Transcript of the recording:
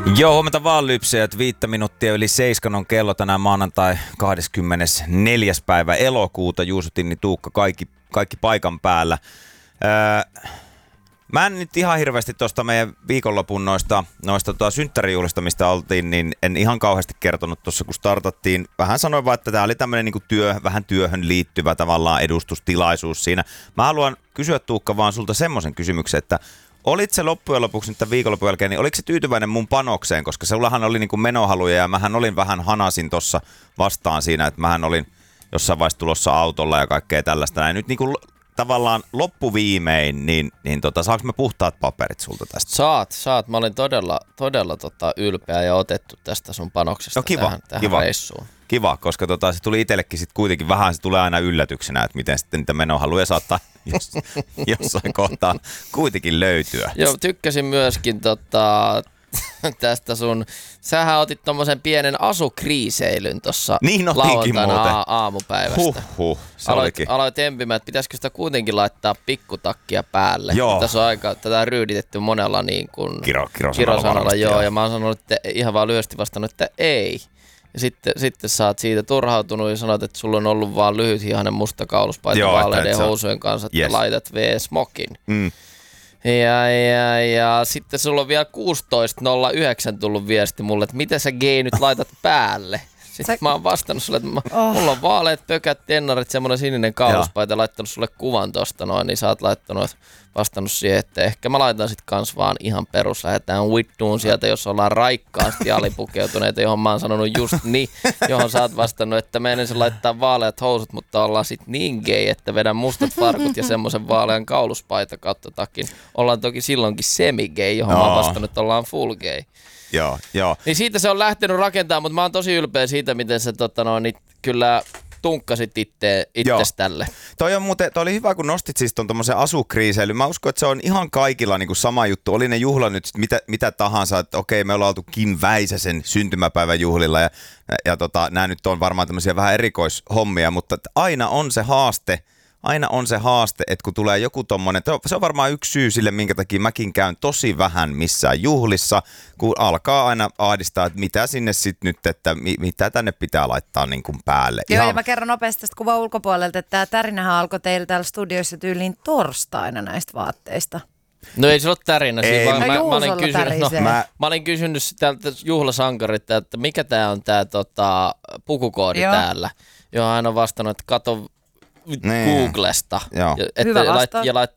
Joo, huomenta vaan lypsäjät. 5 minuuttia yli 7 on kello tänään maanantai 24. päivä elokuuta. Juuso, Tinni, Tuukka, kaikki paikan päällä. Mä en nyt ihan hirveästi tuosta meidän viikonlopun noista synttärijuhlista, mistä oltiin, niin en ihan kauheasti kertonut tuossa, kun startattiin. Vähän sanoin vaan, että tämä oli tämmöinen niinku vähän työhön liittyvä tavallaan edustustilaisuus siinä. Mä haluan kysyä, Tuukka, vaan sulta semmoisen kysymyksen, että olit se loppujen lopuksi nyt tämän viikonlopun jälkeen, niin oliko se tyytyväinen mun panokseen, koska sullahan oli niinku menohaluja ja mähän olin vähän hanasin tuossa vastaan siinä, että mähän olin jossain vaiheessa tulossa autolla ja kaikkea tällaista. Näin nyt niinku tavallaan loppuviimein, niin saanko mä puhtaat paperit sulta tästä? Saat. Mä olin todella ylpeä ja otettu tästä sun panoksesta tähän reissuun. Kiva, koska se tuli itsellekin sitten kuitenkin vähän, se tulee aina yllätyksenä, että miten sitten niitä menohaluja saattaa jossain kohtaa kuitenkin löytyä. Joo, tykkäsin myöskin tästä sähän otit tommosen pienen asukriiseilyn tossa lauantaina aamupäivästä. Aloit empimään, että pitäisikö sitä kuitenkin laittaa pikkutakkia päälle. Joo. Tässä on tätä ryyditetty monella niin kuin kirosanalla. Joo, ja mä oon sanonut, että ihan vaan lyhyesti vastannut, että ei. Ja sitten sä oot siitä turhautunut ja sanot, että sulla on ollut vaan lyhythihainen musta kauluspaita vaaleiden housujen kanssa, että laitat V-smokin. Mm. Ja sitten sulla on vielä 16.09 tullut viesti mulle, että mitä sä gay nyt laitat päälle? Sitten mä oon vastannut sulle, että mulla on vaaleat pökät, tennarit, semmoinen sininen kauluspaita, laittanut sulle kuvan tosta noin, niin sä oot vastannut siihen, että ehkä mä laitan sit kans vaan ihan perus, lähdetään wittuun sieltä, jos ollaan raikkaasti alipukeutuneita, johon mä oon sanonut just niin, johon sä oot vastannut, että mä ensin laittaa vaaleat housut, mutta ollaan sit niin gay, että vedän mustat farkut ja semmoisen vaalean kauluspaita takin. Ollaan toki silloinkin semi-gay, johon mä oon vastannut, että ollaan full gay. Joo. Niin siitä se on lähtenyt rakentamaan, mutta mä oon tosi ylpeä siitä, miten sä kyllä tunkkasit itses tälle. Toi oli hyvä, kun nostit siis ton tommosen asukriiseilyn. Mä uskon, että se on ihan kaikilla niinku sama juttu. Oli ne juhla nyt mitä tahansa, että okei, me ollaan oltu Kim Väisäsen syntymäpäivän juhlilla ja nämä nyt on varmaan tämmöisiä vähän erikoishommia, mutta aina on se haaste, että kun tulee joku tommonen, se on varmaan yksi syy sille, minkä takia mäkin käyn tosi vähän missään juhlissa, kun alkaa aina ahdistaa, että mitä sinne sitten nyt, että mitä tänne pitää laittaa niin kuin päälle. Joo, ja mä kerron nopeasti tästä kuvan ulkopuolelta, että tämä tärinähän alkoi teillä täällä studioissa tyyliin torstaina näistä vaatteista. No ei se ole tärinä. Mä olin kysynyt tältä juhlasankarilta, että mikä tää on tää pukukoodi täällä. Joo, hän on vastannut, että kato Googlesta. Hyvä vastaus. Ja